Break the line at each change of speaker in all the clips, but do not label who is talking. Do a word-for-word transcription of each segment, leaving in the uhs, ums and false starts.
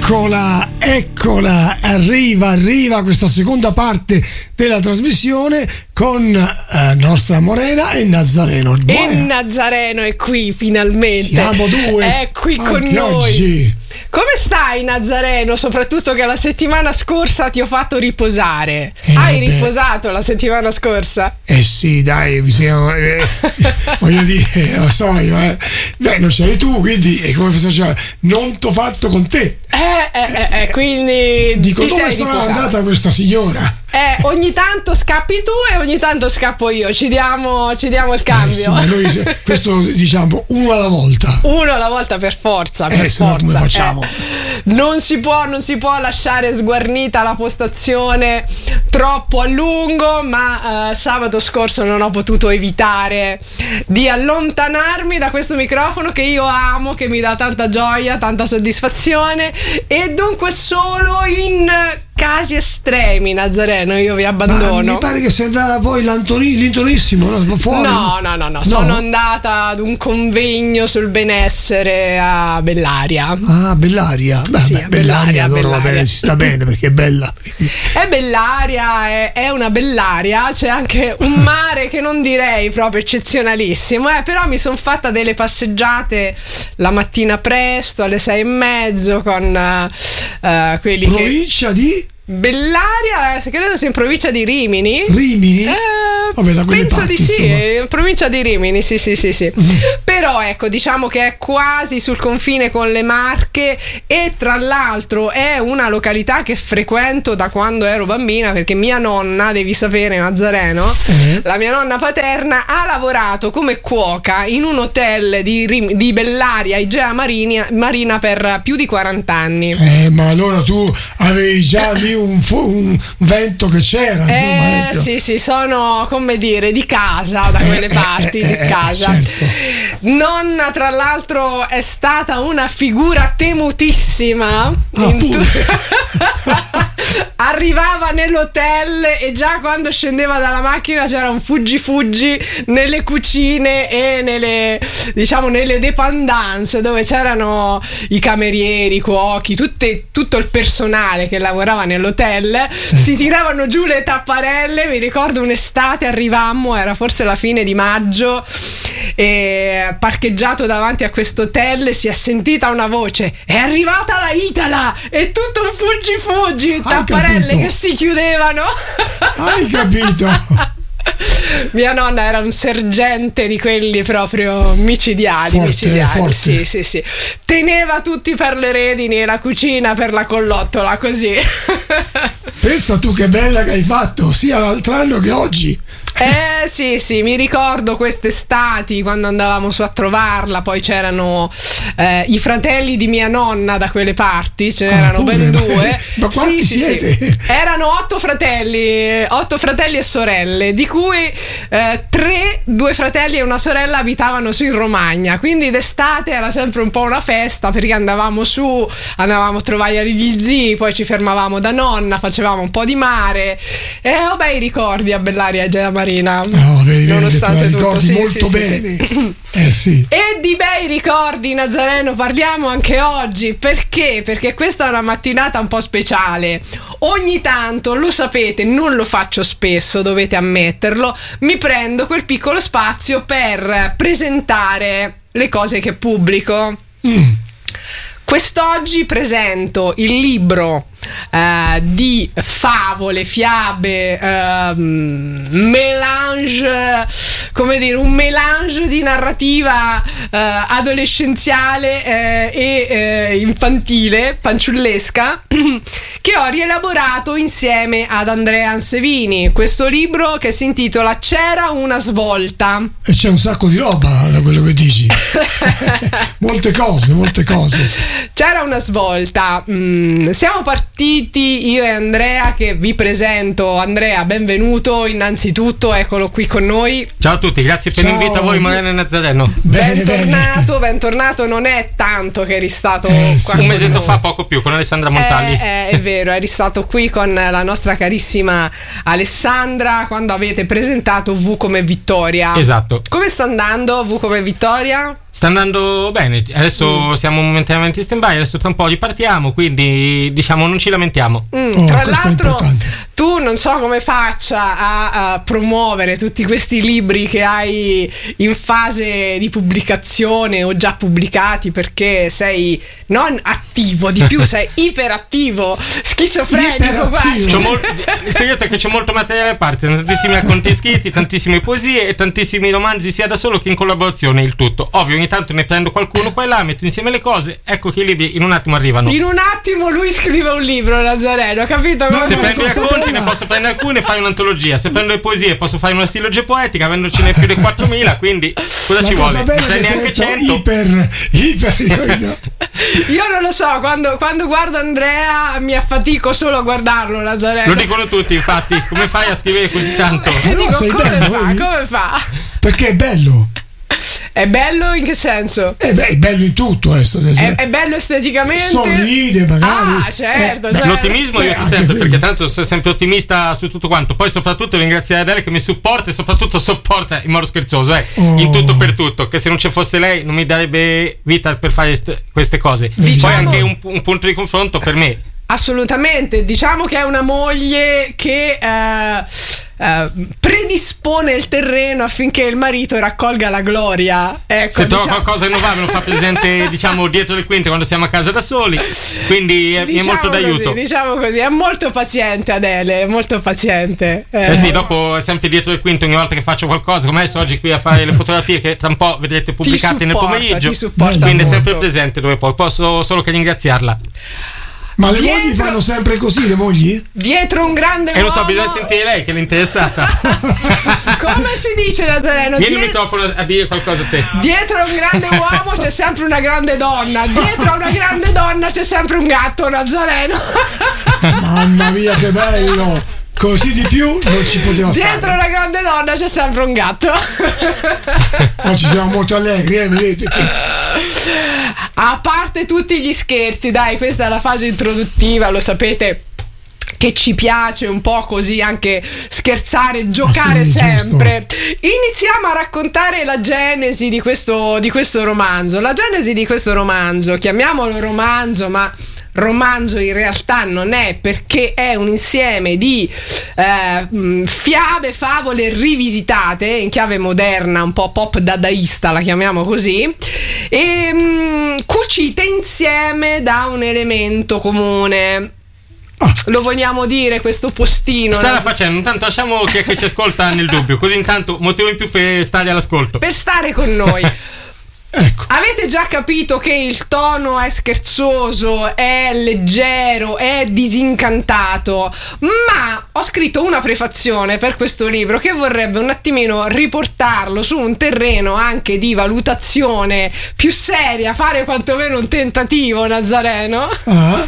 Eccola, eccola, arriva, arriva questa seconda parte della trasmissione con eh, nostra Morena e Nazareno.
E Nazareno è qui finalmente.
Siamo due.
È qui con
anche
noi.
Oggi.
Come stai, Nazareno? Soprattutto che la settimana scorsa ti ho fatto riposare.
Eh,
Hai
beh.
riposato la settimana scorsa?
Eh sì, dai, bisogna, eh, voglio dire, lo so io, eh. Beh, non c'eri tu, quindi è come faceva, non t'ho fatto con te.
Eh, eh, eh, eh quindi
Dico,
ti
dove
sei
sarà
riposato?
andata questa signora?
Eh, ogni tanto scappi tu e ogni tanto scappo io. Ci diamo, ci diamo il cambio.
Eh sì, ma noi questo diciamo uno alla volta.
Uno alla volta per forza, per
Eh, se no
forza.
come facciamo?
Eh, non si può, non si può lasciare sguarnita la postazione troppo a lungo, ma eh, sabato scorso non ho potuto evitare di allontanarmi da questo microfono che io amo, che mi dà tanta gioia, tanta soddisfazione, e dunque solo in casi estremi, Nazareno, io vi abbandono.
Ma mi pare che sia andata poi l'Antoni, l'Intonissimo, no? Fuori.
No, no, no, no, sono andata ad un convegno sul benessere a Bellaria.
Ah, Bellaria. Beh,
Sì,
beh,
a
Bellaria,
Bellaria,
allora va
Bellaria.
bene, ci sta bene perché è bella.
È Bellaria, è, è una Bellaria, c'è anche un mare che non direi proprio eccezionalissimo, eh, però mi sono fatta delle passeggiate la mattina presto, alle sei e mezzo, con eh, quelli che...
Provincia di
Bellaria, eh, credo sia in provincia di Rimini.
Rimini?
Eh,
Vabbè, da quelle
penso
parti,
di sì,
insomma.
in provincia di Rimini, sì, sì, sì, sì.
Mm.
Però ecco, diciamo che è quasi sul confine con le Marche, e tra l'altro è una località che frequento da quando ero bambina, perché mia nonna, devi sapere, Nazareno,
Eh.
la mia nonna paterna ha lavorato come cuoca in un hotel di, Rim- di Bellaria, Igea Marina, Marina, per più di quaranta anni.
Eh, ma allora tu avevi già lì un, fu- un vento che c'era, insomma.
Eh
ecco.
sì sì, sono, come dire, di casa, da quelle
Eh,
parti,
eh,
di
eh,
casa.
certo.
Nonna, tra l'altro, è stata una figura temutissima.
Ah,
In tu-
pure.
Arrivava nell'hotel e già quando scendeva dalla macchina c'era un fuggi fuggi nelle cucine e nelle, diciamo, nelle dépendance, dove c'erano i camerieri, i cuochi, tutte, tutto il personale che lavorava nell'hotel. Si tiravano giù le tapparelle. Mi ricordo un'estate arrivammo, era forse la fine di maggio, e parcheggiato davanti a questo hotel si è sentita una voce: è arrivata la Itala! E tutto un fuggi fuggi, tapparelle
capito.
che si chiudevano.
Hai capito?
Mia nonna era un sergente di quelli proprio micidiali,
Forte,
micidiali.
forte.
Sì, sì, sì. Teneva tutti per le redini e la cucina per la collottola, così.
Pensa tu che bella che hai fatto sia l'altro anno che oggi.
Eh sì sì, mi ricordo queste estati quando andavamo su a trovarla. Poi c'erano eh, i fratelli di mia nonna da quelle parti, ce n'erano
Ah, pure?
ben due.
Ma quanti
Sì, sì,
siete?
sì. Erano otto fratelli, otto fratelli e sorelle, di cui eh, tre, due fratelli e una sorella abitavano su in Romagna. Quindi d'estate era sempre un po' una festa, perché andavamo su, andavamo a trovare gli zii, poi ci fermavamo da nonna, facevamo un po' di mare. E ho bei ricordi a Bellaria e Gea Marina.
No, vedi,
Nonostante
vedi, te la
tutto,
ricordi
sì,
molto
sì, sì,
bene.
sì.
Eh sì.
E di bei ricordi, Nazareno, parliamo anche oggi. Perché? Perché questa è una mattinata un po' speciale. Ogni tanto, lo sapete, non lo faccio spesso, dovete ammetterlo, mi prendo quel piccolo spazio per presentare le cose che pubblico.
Mm.
Quest'oggi presento il libro eh, di favole, fiabe, eh, melange, come dire, un melange di narrativa eh, adolescenziale eh, e eh, infantile, fanciullesca, che ho rielaborato insieme ad Andrea Ansevini. Questo libro che si intitola C'era una svolta.
E c'è un sacco di roba da quello che dici. Molte cose, molte cose.
C'era una svolta. Mm, siamo partiti io e Andrea, che vi presento. Andrea, benvenuto innanzitutto, eccolo qui con noi.
Ciao a tutti, grazie per
Ciao.
l'invito a voi, Morena e Nazareno.
Bene,
bentornato, bentornato. Non è tanto che eri stato
Eh,
qua
sì.
Un
con
mesetto
noi.
fa, poco più, con Alessandra Montalli.
Eh, eh, è vero, eri stato qui con la nostra carissima Alessandra quando avete presentato V come Vittoria.
Esatto.
Come sta andando V come Vittoria?
Sta andando bene, adesso mm. siamo momentaneamente in stand-by, adesso tra un po' ripartiamo, quindi diciamo non ci lamentiamo.
Mm, oh, tra l'altro tu non so come faccia a, a promuovere tutti questi libri che hai in fase di pubblicazione o già pubblicati, perché sei non attivo, di più sei iperattivo, schizofrenico quasi.
C'ho mol- il segreto è che c'è molto materiale a parte, tantissimi racconti scritti, tantissime poesie e tantissimi romanzi sia da solo che in collaborazione, il tutto. Ovvio, ogni tanto ne prendo qualcuno qua e là, metto insieme le cose, ecco che i libri in un attimo arrivano.
In un attimo lui scrive un libro, Nazareno, capito?
No, se prendo i racconti ne posso prendere alcune e fare un'antologia, se prendo le poesie posso fare una stilogia poetica, avendocene più di quattromila, quindi cosa
la
ci
cosa
vuole? Prendi anche
detto,
cento.
Iper, iper, io,
io non lo so, quando, quando guardo Andrea mi affatico solo a guardarlo, Nazareno.
Lo dicono tutti, infatti, come fai a scrivere così tanto?
E
no,
dico, come
bello,
fa?
vedi?
Come fa?
Perché è bello.
È bello in che senso?
Eh beh, è bello in tutto questo.
È, è bello esteticamente.
Sorride magari.
Ah, certo,
eh,
certo.
L'ottimismo io ti sempre, perché tanto sono sempre ottimista su tutto quanto. Poi soprattutto ringraziare Adele che mi supporta e soprattutto sopporta in modo scherzoso, eh, oh. in tutto per tutto, che se non ci fosse lei non mi darebbe vita per fare est- queste cose. Diciamo, poi anche un, un punto di confronto per me.
Assolutamente, diciamo che è una moglie che eh, eh, predispone il terreno affinché il marito raccolga la gloria. Ecco,
se trova
diciamo...
qualcosa che non va me lo fa presente, diciamo, dietro le quinte quando siamo a casa da soli, quindi è,
diciamo
è molto d'aiuto.
Così, diciamo così, è molto paziente Adele, è molto paziente.
Eh, eh sì, dopo è sempre dietro le quinte ogni volta che faccio qualcosa, come adesso oggi qui a fare le fotografie che tra un po' vedrete pubblicate
supporta,
nel pomeriggio,
quindi
molto. È
molto.
sempre presente dove poi posso solo che ringraziarla.
Ma le
dietro,
mogli fanno sempre così, le mogli?
Dietro un grande
e
uomo.
E lo so, bisogna sentire lei che è l'interessata.
Come si dice, Nazareno?
Vieni
Die-
il microfono a dire qualcosa a te.
Dietro a un grande uomo c'è sempre una grande donna. Dietro a una grande donna c'è sempre un gatto, Nazareno.
Mamma mia, che bello! Così di più non ci poteva stare.
Dietro una grande donna c'è sempre un gatto.
Oggi siamo molto allegri, eh, vedete?
A parte tutti gli scherzi, dai, questa è la fase introduttiva, lo sapete che ci piace un po' così anche scherzare, giocare
ah, sì,
sempre. Giusto. Iniziamo a raccontare la genesi di questo, di questo romanzo. La genesi di questo romanzo, chiamiamolo romanzo, ma romanzo in realtà non è, perché è un insieme di eh, fiabe, favole rivisitate in chiave moderna, un po' pop dadaista, la chiamiamo così, e mh, cucite insieme da un elemento comune. Lo vogliamo dire questo postino?
Stava
no?
facendo, intanto lasciamo chi è che ci ascolta nel dubbio, così intanto motivo in più per stare all'ascolto,
per stare con noi. Ecco. Avete già capito che il tono è scherzoso, è leggero, è disincantato, ma ho scritto una prefazione per questo libro che vorrebbe un attimino riportarlo su un terreno anche di valutazione più seria, fare quantomeno un tentativo, Nazareno. Ah.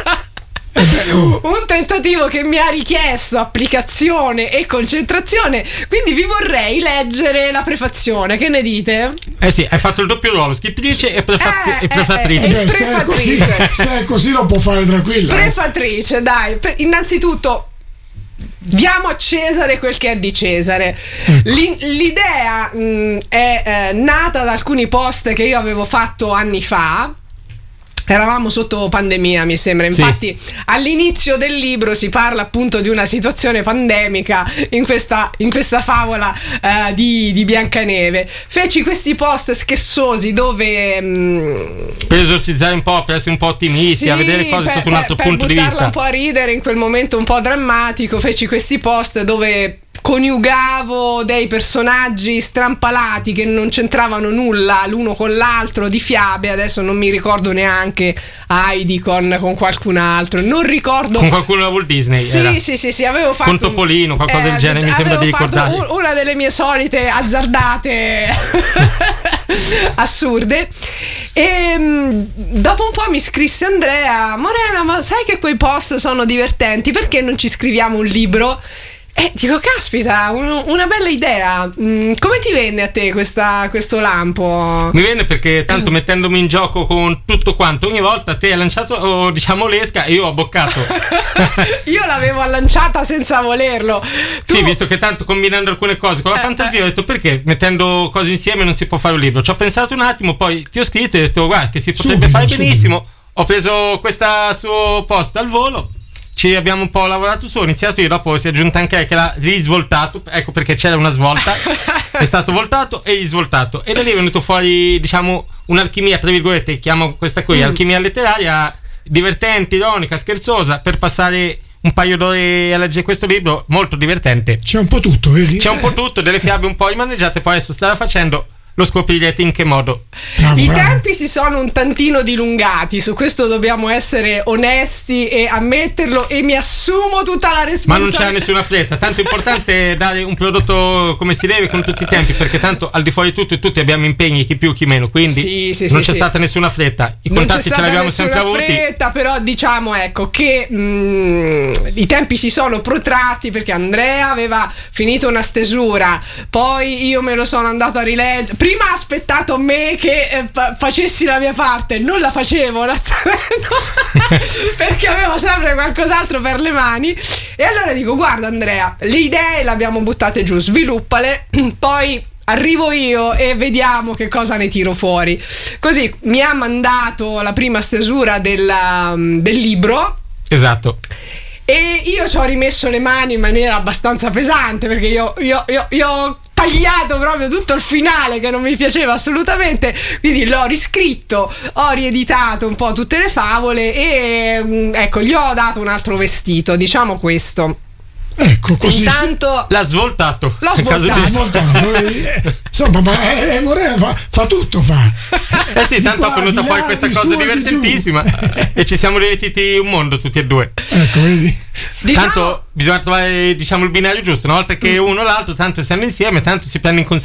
Un tentativo che mi ha richiesto applicazione e concentrazione, quindi vi vorrei leggere la prefazione, che ne dite?
Eh sì, hai fatto il doppio ruolo, scrittrice e, prefat-
eh,
e prefattrice.
eh, eh,
Beh, se, è così, se è così lo può fare tranquilla.
Prefattrice, dai, per, innanzitutto diamo a Cesare quel che è di Cesare. L'in- l'idea mh, è eh, nata da alcuni post che io avevo fatto anni fa. Eravamo sotto pandemia, mi sembra. Infatti, sì, all'inizio del libro si parla appunto di una situazione pandemica in questa, in questa favola uh, di, di Biancaneve. Feci questi post scherzosi dove mh,
per esorcizzare un po', per essere un po' ottimisti, sì, a vedere cose per, sotto un altro
per,
punto
per
di vista.
un po' a ridere in quel momento un po' drammatico. Feci questi post dove coniugavo dei personaggi strampalati che non c'entravano nulla l'uno con l'altro, di fiabe. Adesso non mi ricordo neanche Heidi con, con qualcun altro, non ricordo,
con qualcuno da Walt Disney.
Sì,
era.
sì, sì, sì, avevo fatto
con Topolino, qualcosa eh, del genere, mi sembra di ricordare.
Un, una delle mie solite azzardate assurde. E mh, dopo un po' mi scrisse Andrea: Morena, ma sai che quei post sono divertenti, perché non ci scriviamo un libro? Eh, dico, caspita, un, una bella idea. Mm, come ti venne a te questa, questo lampo?
Mi venne perché tanto mettendomi in gioco con tutto quanto, ogni volta te hai lanciato, oh, diciamo, l'esca e io ho boccato.
Io l'avevo lanciata senza volerlo. Tu...
Sì, visto che tanto combinando alcune cose con la
eh,
fantasia
eh.
ho detto perché mettendo cose insieme non si può fare un libro. Ci ho pensato un attimo, poi ti ho scritto e ho detto guarda che si potrebbe
subito,
fare
subito.
benissimo. Ho preso questa suo post al volo. Ci abbiamo un po' lavorato su, ho iniziato io, dopo si è aggiunta anche lei che l'ha risvoltato, ecco perché c'era una svolta, è stato voltato e risvoltato e da lì è venuto fuori, diciamo, un'alchimia, tra virgolette, chiamo questa qui, mm. alchimia letteraria, divertente, ironica, scherzosa, per passare un paio d'ore a leggere questo libro, molto divertente.
C'è un po' tutto, vedi?
C'è un po' tutto, delle fiabe un po' rimaneggiate, poi adesso stava facendo... lo scoprirete in che modo.
Bravo,
I
bravo.
tempi si sono un tantino dilungati, su questo dobbiamo essere onesti e ammetterlo, e mi assumo tutta la responsabilità.
Ma non c'è nessuna fretta, tanto è importante dare un prodotto come si deve con tutti i tempi, perché tanto al di fuori di tutto tutti abbiamo impegni, chi più chi meno, quindi
sì, sì,
non
sì,
c'è
sì.
stata nessuna fretta, i
Non
contatti
c'è
ce l'abbiamo
stata
sempre
nessuna
avuti.
fretta, però diciamo ecco che mh, i tempi si sono protratti perché Andrea aveva finito una stesura, poi io me lo sono andato a rileggere, prima ha aspettato me che eh, fa- facessi la mia parte, non la facevo Nazzareno perché avevo sempre qualcos'altro per le mani, e allora dico guarda Andrea, le idee le abbiamo buttate giù, sviluppale, poi arrivo io e vediamo che cosa ne tiro fuori. Così mi ha mandato la prima stesura della, del libro.
Esatto.
E io ci ho rimesso le mani in maniera abbastanza pesante, perché io, io, io, io ho tagliato proprio tutto il finale che non mi piaceva assolutamente, quindi l'ho riscritto, ho rieditato un po' tutte le favole e ecco, gli ho dato un altro vestito, diciamo questo.
Ecco, così.
Intanto
l'ha svoltato.
l'ho
In caso
svoltato.
di-
Svoltato, eh, insomma, ma eh, eh, Morena fa, fa tutto, fa.
Eh sì,
Di
tanto
qua,
è venuta
di
fuori
là,
questa
di
cosa
su e di giù.
divertentissima e ci siamo divertiti un mondo tutti e due.
Ecco, vedi.
diciamo,
Tanto bisogna trovare, diciamo, il binario giusto, una volta che uno o l'altro, tanto siamo insieme, tanto si prende in considerazione